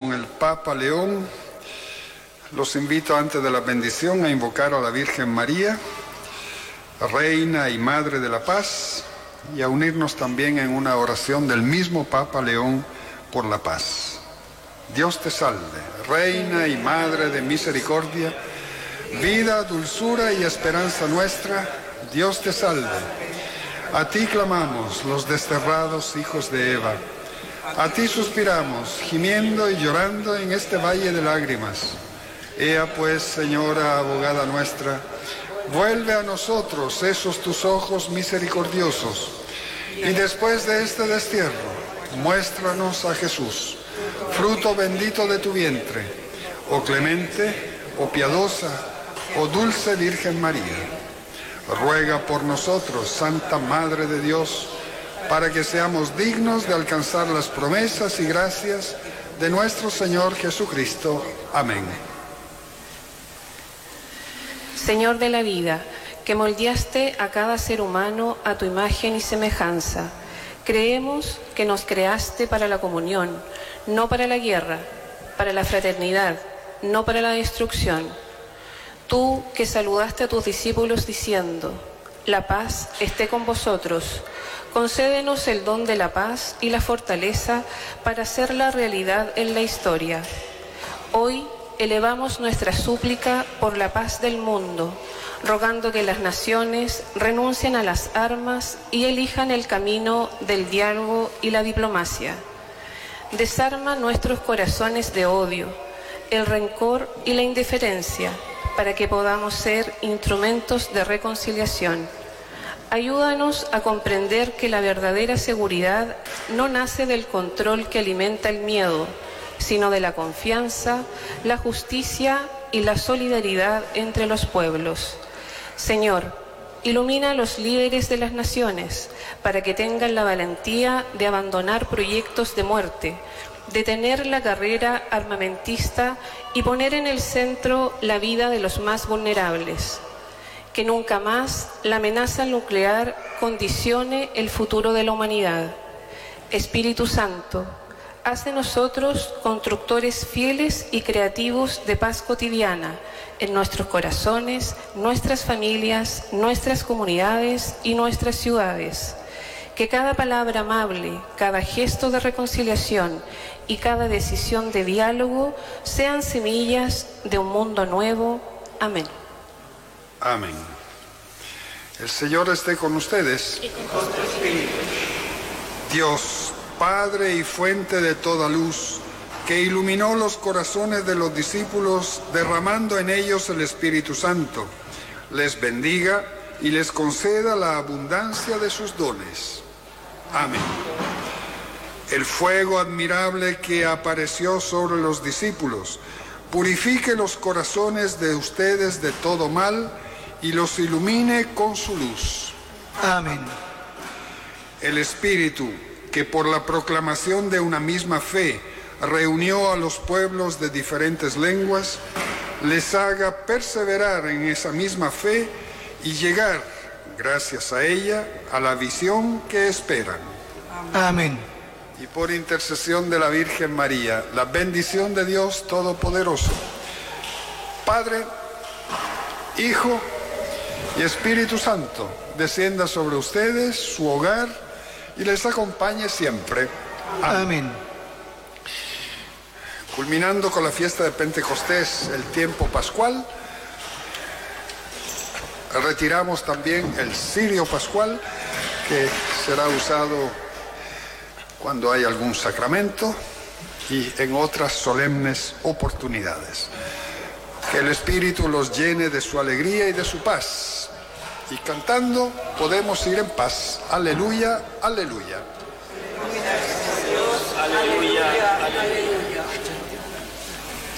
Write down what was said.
con el Papa León, los invito antes de la bendición a invocar a la Virgen María, Reina y Madre de la Paz, y a unirnos también en una oración del mismo Papa León por la paz. Dios te salve, Reina y Madre de misericordia, vida, dulzura y esperanza nuestra, Dios te salve. A ti clamamos, los desterrados hijos de Eva. A ti suspiramos, gimiendo y llorando en este valle de lágrimas. Ea pues, Señora, abogada nuestra, vuelve a nosotros esos tus ojos misericordiosos, y después de este destierro, muéstranos a Jesús, fruto bendito de tu vientre, oh clemente, oh piadosa, oh dulce Virgen María. Ruega por nosotros, Santa Madre de Dios, para que seamos dignos de alcanzar las promesas y gracias de nuestro Señor Jesucristo. Amén. Señor de la vida, que moldeaste a cada ser humano a tu imagen y semejanza, creemos que nos creaste para la comunión, no para la guerra, para la fraternidad, no para la destrucción. Tú que saludaste a tus discípulos diciendo, la paz esté con vosotros, concédenos el don de la paz y la fortaleza para hacerla realidad en la historia. Hoy elevamos nuestra súplica por la paz del mundo, rogando que las naciones renuncien a las armas y elijan el camino del diálogo y la diplomacia. Desarma nuestros corazones de odio, el rencor y la indiferencia, para que podamos ser instrumentos de reconciliación. Ayúdanos a comprender que la verdadera seguridad no nace del control que alimenta el miedo, sino de la confianza, la justicia y la solidaridad entre los pueblos. Señor, ilumina a los líderes de las naciones para que tengan la valentía de abandonar proyectos de muerte, detener la carrera armamentista y poner en el centro la vida de los más vulnerables. Que nunca más la amenaza nuclear condicione el futuro de la humanidad. Espíritu Santo, haz de nosotros constructores fieles y creativos de paz cotidiana en nuestros corazones, nuestras familias, nuestras comunidades y nuestras ciudades. Que cada palabra amable, cada gesto de reconciliación y cada decisión de diálogo sean semillas de un mundo nuevo. Amén. Amén. El Señor esté con ustedes. Y con tu espíritu. Dios, Padre y fuente de toda luz, que iluminó los corazones de los discípulos, derramando en ellos el Espíritu Santo, les bendiga y les conceda la abundancia de sus dones. Amén. El fuego admirable que apareció sobre los discípulos purifique los corazones de ustedes de todo mal y los ilumine con su luz. Amén. El Espíritu, que por la proclamación de una misma fe reunió a los pueblos de diferentes lenguas, les haga perseverar en esa misma fe y llegar, gracias a ella, a la visión que esperan. Amén. Y por intercesión de la Virgen María, la bendición de Dios Todopoderoso, Padre, Hijo y Espíritu Santo, descienda sobre ustedes, su hogar, y les acompañe siempre. Amén. Culminando con la fiesta de Pentecostés, el tiempo pascual, retiramos también el cirio pascual, que será usado cuando hay algún sacramento y en otras solemnes oportunidades. Que el Espíritu los llene de su alegría y de su paz. Y cantando podemos ir en paz. Aleluya, aleluya. Aleluya, aleluya.